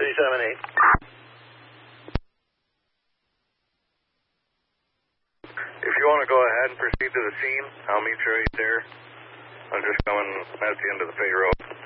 If you want to go ahead and proceed to the scene, I'll meet you right there. I'm just coming at the end of the pay road.